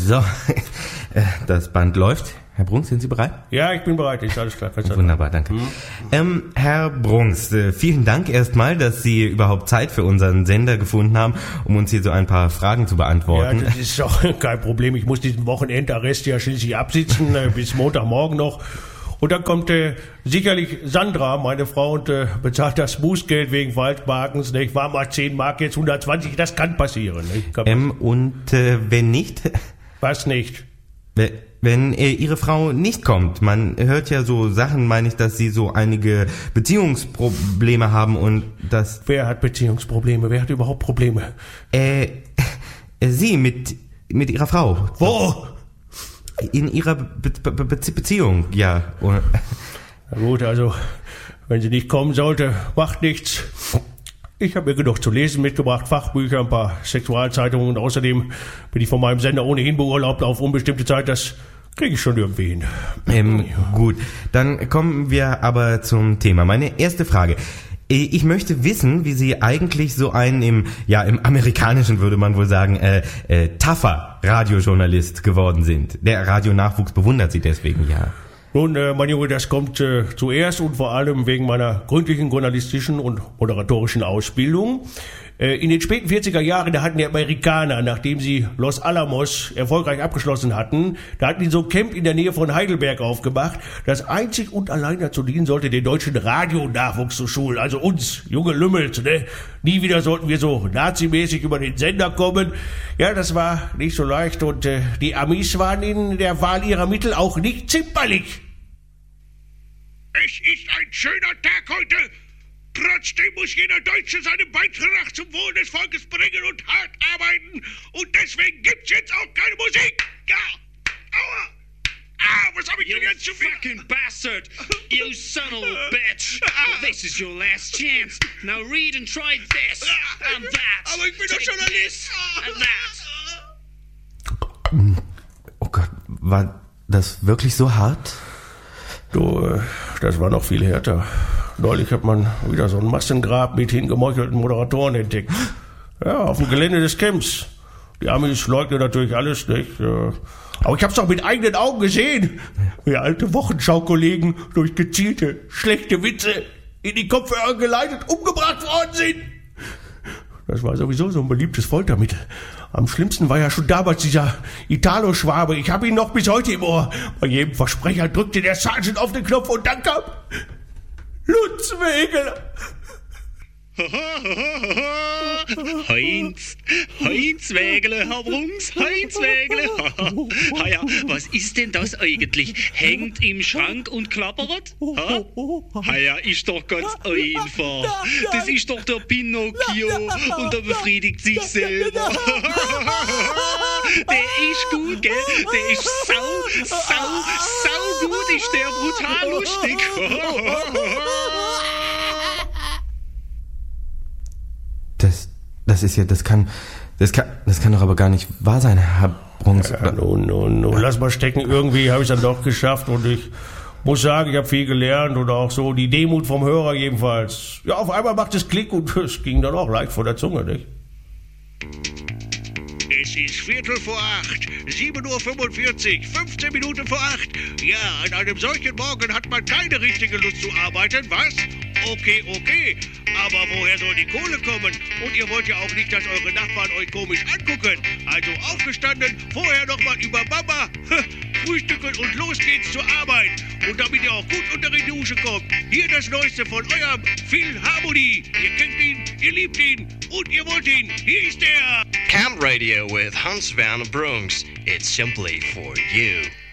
So, das Band läuft. Herr Brunks, sind Sie bereit? Ja, ich bin bereit. Ist alles klar. Wunderbar, danke. Herr Brunks, vielen Dank erstmal, dass Sie überhaupt Zeit für unseren Sender gefunden haben, um uns hier so ein paar Fragen zu beantworten. Ja, das ist doch kein Problem. Ich muss diesen Wochenendarrest ja schließlich absitzen, bis Montagmorgen noch. Und dann kommt sicherlich Sandra, meine Frau, und bezahlt das Bußgeld wegen Falschparkens. Ich war mal 10 Mark, jetzt 120. Das kann passieren. Wenn nicht? Was nicht? Wenn Ihre Frau nicht kommt, man hört ja so Sachen, meine ich, dass Sie so einige Beziehungsprobleme haben und das... Wer hat Beziehungsprobleme? Wer hat überhaupt Probleme? Sie mit Ihrer Frau. Wo? In Ihrer Beziehung, ja. Na gut, also, wenn sie nicht kommen sollte, macht nichts. Ich habe mir genug zu lesen mitgebracht, Fachbücher, ein paar Sexualzeitungen und außerdem bin ich von meinem Sender ohnehin beurlaubt auf unbestimmte Zeit. Das kriege ich schon irgendwie hin. Gut, dann kommen wir aber zum Thema. Meine erste Frage. Ich möchte wissen, wie Sie eigentlich so einen im Amerikanischen würde man wohl sagen, tougher Radiojournalist geworden sind. Der Radionachwuchs bewundert Sie deswegen, ja. Nun, mein Junge, das kommt zuerst und vor allem wegen meiner gründlichen journalistischen und moderatorischen Ausbildung. In den späten 40er Jahren, da hatten die Amerikaner, nachdem sie Los Alamos erfolgreich abgeschlossen hatten, da hatten die so ein Camp in der Nähe von Heidelberg aufgemacht, das einzig und allein dazu dienen sollte, den deutschen Radionachwuchs zu schulen, also uns, junge Lümmels, ne? Nie wieder sollten wir so nazimäßig über den Sender kommen. Ja, das war nicht so leicht und die Amis waren in der Wahl ihrer Mittel auch nicht zimperlich. Es ist ein schöner Tag heute. Trotzdem muss jeder Deutsche seinen Beitrag zum Wohl des Volkes bringen und hart arbeiten. Und deswegen gibt's jetzt auch keine Musik. Ja. Aua. Was hab ich denn jetzt zu fucking bastard! You son of a bitch! This is your last chance. Now read and try this and that. Aber ich bin doch Journalist. And that. Oh Gott, war das wirklich so hart? Du, das war noch viel härter. Neulich hat man wieder so ein Massengrab mit hingemeuchelten Moderatoren entdeckt. Ja, auf dem Gelände des Camps. Die Amis leugnen natürlich alles, nicht? Aber ich hab's doch mit eigenen Augen gesehen, wie alte Wochenschau-Kollegen durch gezielte, schlechte Witze in die Kopfhörer geleitet umgebracht worden sind. Das war sowieso so ein beliebtes Foltermittel. Am schlimmsten war ja schon damals dieser Italo-Schwabe. Ich hab ihn noch bis heute im Ohr. Bei jedem Versprecher drückte der Sergeant auf den Knopf und dann kam Lutz Wegeler. Heinz Wägele, Herr Brunks, Heinz Wägele. Ja, was ist denn das eigentlich? Hängt im Schrank und klappert? Ja, ist doch ganz einfach. Das ist doch der Pinocchio und er befriedigt sich selber. Der ist gut, gell? Der ist sau gut, ist der brutal lustig. Das ist ja, das kann doch aber gar nicht wahr sein, Herr Brunks. Ja, nun, lass mal stecken. Irgendwie habe ich es dann doch geschafft und ich muss sagen, ich habe viel gelernt und auch so die Demut vom Hörer jedenfalls. Ja, auf einmal macht es Klick und es ging dann auch leicht von der Zunge, nicht? Es ist 7:45, 7:45 Uhr, 15 Minuten vor 8. Ja, an einem solchen Morgen hat man keine richtige Lust zu arbeiten, was? Okay. Aber woher soll die Kohle kommen? Und ihr wollt ja auch nicht, dass eure Nachbarn euch komisch angucken. Also aufgestanden, vorher nochmal über Mama, frühstücken und los geht's zur Arbeit. Und damit ihr auch gut unter die Dusche kommt, hier das Neueste von eurem Philharmonie. Ihr kennt ihn, ihr liebt ihn und ihr wollt ihn. Hier ist er. Camp Radio with Hans Van Brunks. It's simply for you.